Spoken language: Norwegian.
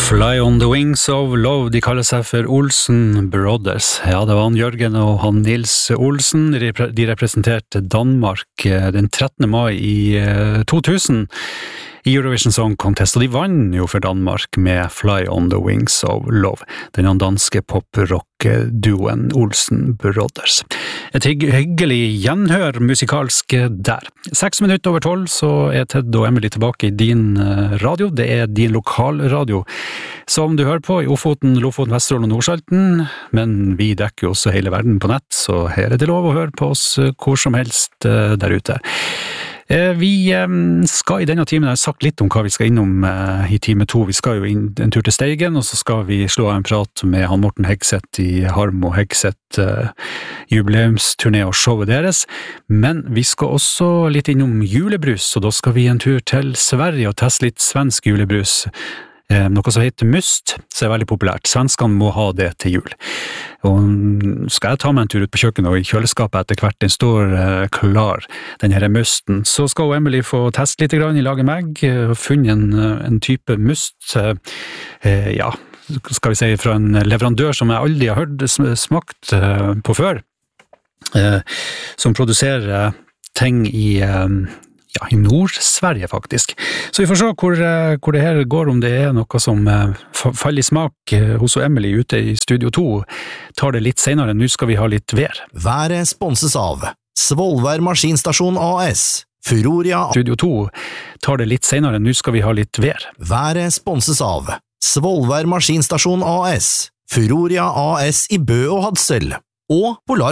Fly on the Wings of Love, de kaller seg for Olsen Brothers. Ja, det var han Jørgen og han Nils Olsen, de representerte Danmark den 13. mai i 2000 i Eurovision Song Contest, og de vann jo for Danmark med Fly on the Wings of Love, den danske pop-rock-duoen Olsen Brothers. Et hyggelig gjenhør musikalsk der. 11:06 så Ted og Emily tilbake i din radio. Det din lokalradio som du hører på i Ofoten, Lofoten, Vesterålen og Nordsalten, men vi dekker jo også hele verden på nett, så her det lov å høre på oss hvor som helst der ute. Vi skal i denne timen, jeg har sagt litt om hva vi skal innom i time 2. Vi skal jo inn en tur til Steigen, og så skal vi slå en prat med han Morten Hegseth i Harm og Hegseth jubileumsturné og showet deres. Men vi skal også litt innom julebrus, og da skal vi en tur til Sverige og teste litt svensk julebrus. Noe som heter Must, så veldig populært. Svenskene må ha det til jul. Og skal jeg ta meg en tur ut på kjøkkenet og i kjøleskapet etter hvert, den står klar, den her Musten. Så skal Emily få teste litt grann i laget meg, og funnet en type must, ja, skal vi si fra en leverandør som jeg aldri har hørt smakt på før, som produserer ting i Nord-Sverige faktisk. Så vi får se hvor det her går, om det noe som faller i smak hos Emily ute i Studio 2. Tar det litt senere, nå skal vi ha litt vær. Været sponses av Svolvær Maskinstasjon AS, Furoria. Studio 2 tar det litt senere, nå skal vi ha litt vær. Været sponses av Svolvær Maskinstasjon AS, Furoria AS i Bø og Hadsel, og Polar